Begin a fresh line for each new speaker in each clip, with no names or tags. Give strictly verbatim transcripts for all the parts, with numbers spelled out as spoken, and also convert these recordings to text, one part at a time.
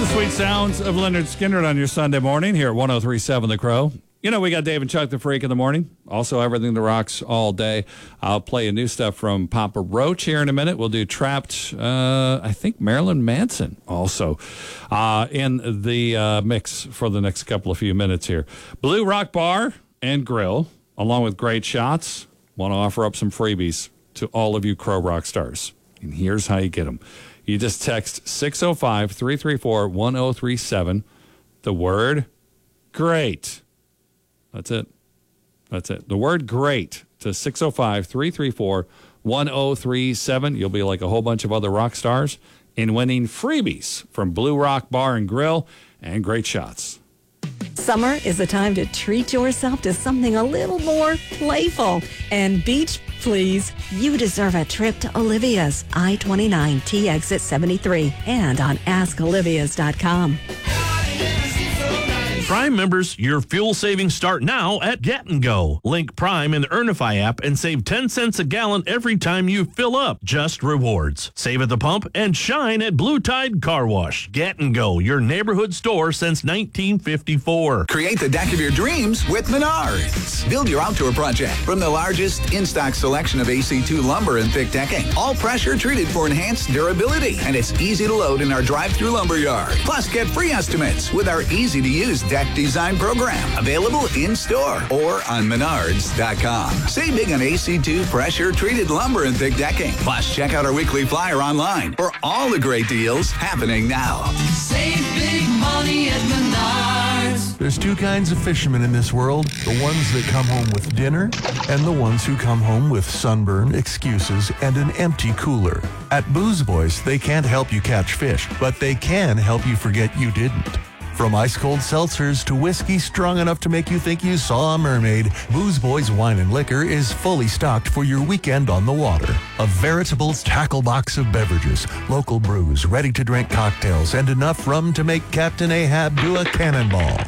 Sweet sounds of Leonard Skinner on your Sunday morning here at one oh three point seven The Crow. You know, we got Dave and Chuck the Freak in the morning. Also, everything that rocks all day. I'll play you new stuff from Papa Roach here in a minute. We'll do Trapped, uh, I think Marilyn Manson also uh, in the uh, mix for the next couple of few minutes here. Blue Rock Bar and Grill, along with great shots, want to offer up some freebies to all of you Crow Rock stars. And here's how you get them. You just text six oh five, three three four, one oh three seven, the word great. That's it. That's it. The word great to six oh five, three three four, one oh three seven. You'll be like a whole bunch of other rock stars in winning freebies from Blue Rock Bar and Grill and great shots.
Summer is the time to treat yourself to something a little more playful. And beach, please. You deserve a trip to Olivia's, I twenty-nine T exit seventy-three, and on ask olivias dot com.
Prime members, your fuel savings start now at Get and Go. Link Prime in the Earnify app and save ten cents a gallon every time you fill up. Just rewards. Save at the pump and shine at Blue Tide Car Wash. Get and Go, your neighborhood store since nineteen fifty-four.
Create the deck of your dreams with Menards. Build your outdoor project from the largest in-stock selection of A C two lumber and thick decking. All pressure treated for enhanced durability. And it's easy to load in our drive-through lumber yard. Plus, get free estimates with our easy-to-use deck design program. Available in-store or on menards dot com. Save big on A C two pressure-treated lumber and thick decking. Plus, check out our weekly flyer online for all the great deals happening now.
Save big money at Menards.
There's two kinds of fishermen in this world. The ones that come home with dinner and the ones who come home with sunburn, excuses, and an empty cooler. At Booze Boys, they can't help you catch fish, but they can help you forget you didn't. From ice-cold seltzers to whiskey strong enough to make you think you saw a mermaid, Booze Boys Wine and Liquor is fully stocked for your weekend on the water. A veritable tackle box of beverages, local brews, ready-to-drink cocktails, and enough rum to make Captain Ahab do a cannonball.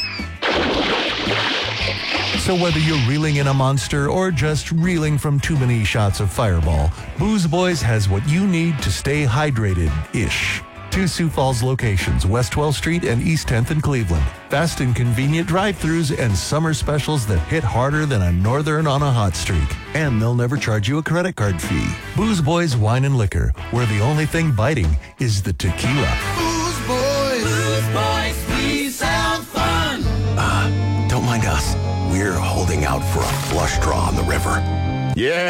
So whether you're reeling in a monster or just reeling from too many shots of Fireball, Booze Boys has what you need to stay hydrated-ish. Two Sioux Falls locations, West twelfth Street and East tenth in Cleveland. Fast and convenient drive-thrus and summer specials that hit harder than a northern on a hot streak. And they'll never charge you a credit card fee. Booze Boys Wine and Liquor, where the only thing biting is the tequila.
Booze Boys. Booze Boys, we sound fun.
Uh, don't mind us. We're holding out for a flush draw on the river.
Yeah.